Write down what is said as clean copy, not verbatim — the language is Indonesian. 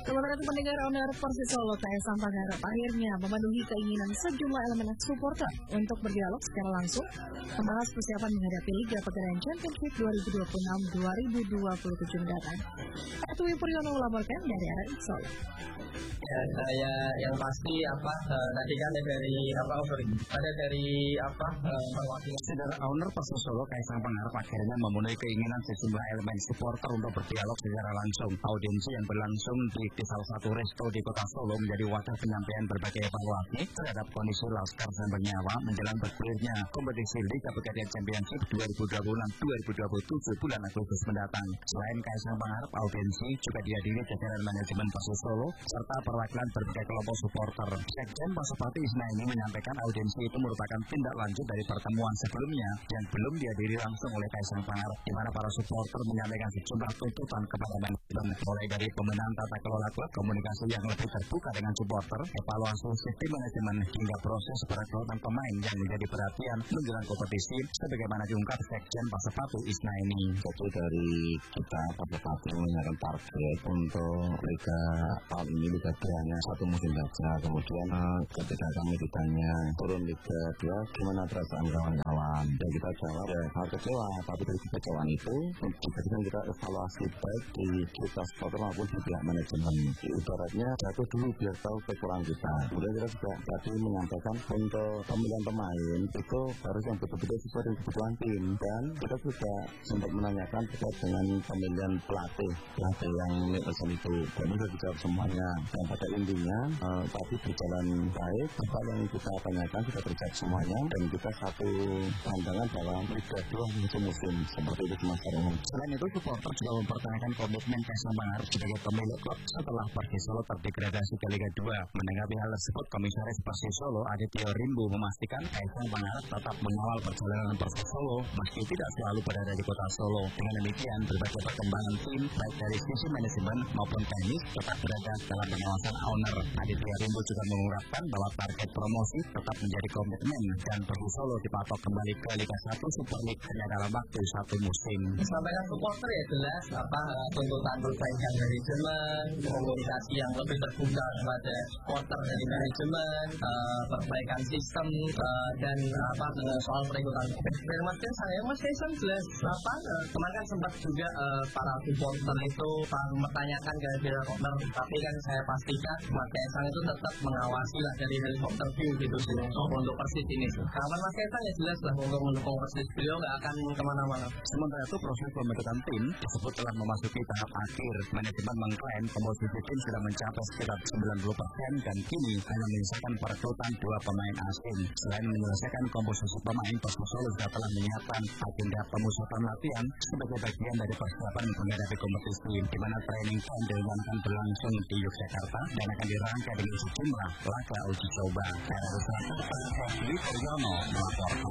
Sementara itu pendengar owner Persis Solo Kaisang Pangarep akhirnya memenuhi keinginan sejumlah elemen supporter untuk berdialog secara langsung membahas persiapan menghadapi Liga Pegadaian Championship 2026-2027 mendatang. Edwin Puryono melaporkan dari RRI Solo. Ya, saya yang pasti tadi kan dari perwakilan saudara owner Persis Solo Kaisang Pangarep akhirnya memenuhi keinginan sejumlah elemen supporter untuk berdialog secara langsung. Audiensi yang berlangsung di salah satu resto di Kota Solo menjadi wadah penyampaian berbagai evaluasi terhadap kondisi Laskar Sambang Nyawa menjelang bergulirnya kompetisi Liga Pegadaian Championship 2026-2027 bulan Agustus mendatang. Selain Kaisang Pangarep, audiensi juga dihadiri jajaran manajemen Persis Solo serta perwakilan berbagai kelompok supporter. Sekjen Pasupati Isnaini menyampaikan audiensi itu merupakan tindak lanjut dari pertemuan sebelumnya yang belum dihadiri langsung oleh Kaisang Pangarep, di mana para supporter menyampaikan sejumlah tuntutan kepada manajemen, mulai dari pembenahan tata kelola klub, komunikasi yang lebih terbuka dengan supporter, evaluasi sistem manajemen, hingga proses perekrutan pemain yang menjadi perhatian menjelang kompetisi, sebagaimana diungkap Sekjen Pasupati Isnaini. Jadi dari kita Pasupati menyiapkan target untuk Liga tahun ini, Liga 2 hanya satu musim saja. Kemudian ketika kami ditanya turun Liga 2 gimana perasaan kawan-kawan, dan kita jawab ya hal kecewa, tapi dari kekecewaan itu dijadikan kita evaluasi baik di kita supporter maupun di pihak manajemen. Ibaratnya jatuh dulu biar tahu kekurangan kita. Kemudian kita juga tadi menyampaikan untuk pemilihan pemain itu harus yang betul-betul sesuai dengan kebutuhan tim, dan kita juga sempat menanyakan terkait dengan pemilihan pelatih yang mesin itu. Dan itu juga semuanya. Dan pada intinya tadi berjalan baik. Apa yang kita tanyakan sudah terjadi semuanya, dan kita satu pandangan dalam Liga 2 musim seperti itu Mas Karung. Selain itu, supporter juga mempertanyakan komitmen Kaisang Pangarep sebagai pemilik klub setelah Persis Solo terdegradasi ke Liga 2. Menanggapi hal tersebut, Komisaris Persis Solo Aditya Rimbu memastikan Kaisang Pangarep tetap mengawal perjalanan Persis Solo meski tidak selalu berada di Kota Solo. Dengan demikian, berbagai perkembangan tim baik dari sisi manajemen maupun teknis tetap berada dalam pengawasan owner. Aditya Rimbu juga mengungkapkan bahwa target promosi tetap menjadi komitmen dan Persis Solo dipatok kembali ke Liga 1 Super League hanya dalam waktu satu musim. Sampaikan supporter ya jelas tuntutan perbaikan manajemen, komunikasi yang lebih terbuka kepada supporter dari manajemen, perbaikan sistem dan soal perekrutan. Saya Mas Kaisang jelas kemarin kan sempat juga para supporter itu mempertanyakan gara-gara owner, tapi kan saya pastikan Mas Kaisang itu tetap mengawasi lah dari helikopter view gitu sih untuk Persis ini. Kawan Mas Kaisang ya jelas lah untuk mendukung Persis, beliau nggak akan kemana-mana. Sementara itu, proses pembentukan tim disebut telah memasuki tahap akhir. Manajemen mengklaim komposisi tim sudah mencapai sekitar 90% dan kini hanya menyisakan perekrutan 2 pemain asing. Selain menyelesaikan komposisi pemain, Persis Solo juga telah menyiapkan agenda pemusatan latihan sebagai bagian dari persiapan menghadapi kompetisi, di mana training camp direncanakan berlangsung di Yogyakarta dan akan dirangkai dengan sejumlah laga uji coba. Dari Selatan, Edwin Puryono melaporkan.